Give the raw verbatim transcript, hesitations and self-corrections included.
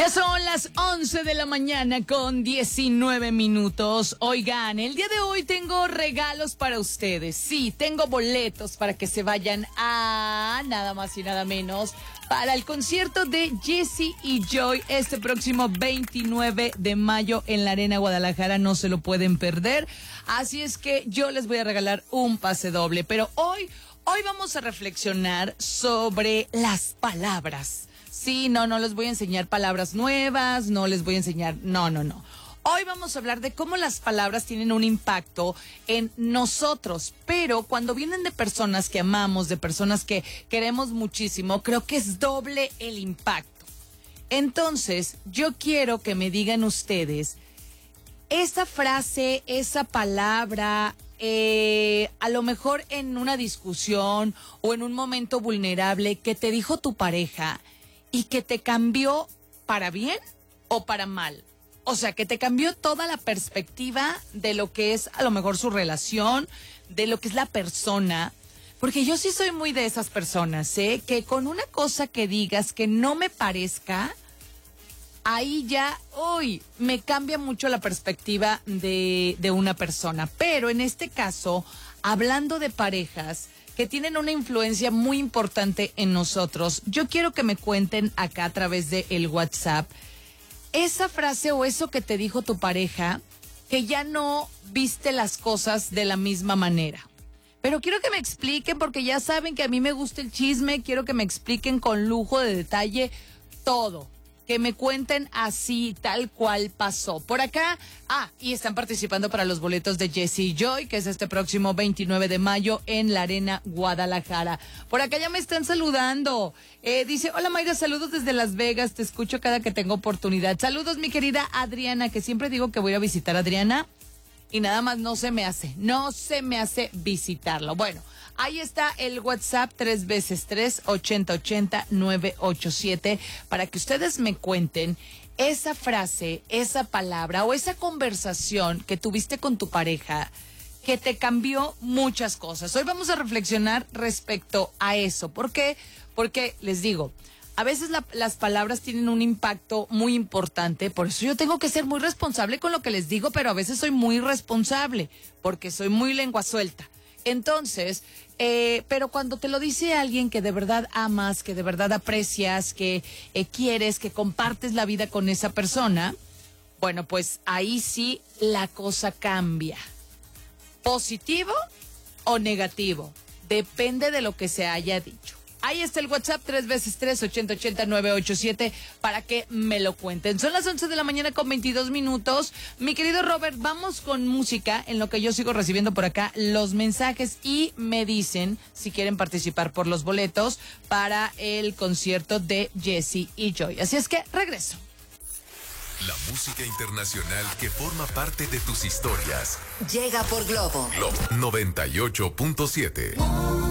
Ya son las once de la mañana con diecinueve minutos. Oigan, el día de hoy tengo regalos para ustedes. Sí, tengo boletos para que se vayan a nada más y nada menos para el concierto de Jessie y Joy este próximo veintinueve de mayo en la Arena Guadalajara. No se lo pueden perder. Así es que yo les voy a regalar un pase doble. Pero hoy, hoy vamos a reflexionar sobre las palabras. Sí, no, no les voy a enseñar palabras nuevas, no les voy a enseñar, no, no, no. Hoy vamos a hablar de cómo las palabras tienen un impacto en nosotros, pero cuando vienen de personas que amamos, de personas que queremos muchísimo, creo que es doble el impacto. Entonces, yo quiero que me digan ustedes, esa frase, esa palabra, eh, a lo mejor en una discusión o en un momento vulnerable que te dijo tu pareja, y que te cambió para bien o para mal. O sea, que te cambió toda la perspectiva de lo que es a lo mejor su relación, de lo que es la persona. Porque yo sí soy muy de esas personas, ¿eh? Que con una cosa que digas que no me parezca, ahí ya, uy, me cambia mucho la perspectiva de, de una persona. Pero en este caso, hablando de parejas que tienen una influencia muy importante en nosotros, yo quiero que me cuenten acá a través de el WhatsApp esa frase o eso que te dijo tu pareja que ya no viste las cosas de la misma manera. Pero quiero que me expliquen, porque ya saben que a mí me gusta el chisme, quiero que me expliquen con lujo de detalle todo. Que me cuenten así, tal cual pasó. Por acá, ah, y están participando para los boletos de Jessie y Joy, que es este próximo veintinueve de mayo en la Arena Guadalajara. Por acá ya me están saludando. Eh, dice, hola Mayra, saludos desde Las Vegas, te escucho cada que tengo oportunidad. Saludos mi querida Adriana, que siempre digo que voy a visitar a Adriana y nada más no se me hace, no se me hace visitarlo. Bueno, ahí está el WhatsApp tres veces tres, ochenta ochenta, nueve ocho siete, para que ustedes me cuenten esa frase, esa palabra o esa conversación que tuviste con tu pareja que te cambió muchas cosas. Hoy vamos a reflexionar respecto a eso. ¿Por qué? Porque les digo, a veces la, las palabras tienen un impacto muy importante, por eso yo tengo que ser muy responsable con lo que les digo, pero a veces soy muy responsable porque soy muy lengua suelta. Entonces, eh, pero cuando te lo dice alguien que de verdad amas, que de verdad aprecias, que eh, quieres, que compartes la vida con esa persona, bueno, pues ahí sí la cosa cambia. ¿Positivo o negativo? Depende de lo que se haya dicho. Ahí está el WhatsApp, tres veces tres, ochenta ochenta, nueve ocho siete, para que me lo cuenten. Son las once de la mañana con veintidós minutos. Mi querido Robert, vamos con música, en lo que yo sigo recibiendo por acá los mensajes y me dicen si quieren participar por los boletos para el concierto de Jessie y Joy. Así es que regreso. La música internacional que forma parte de tus historias. Llega por Globo. Globo noventa y ocho punto siete.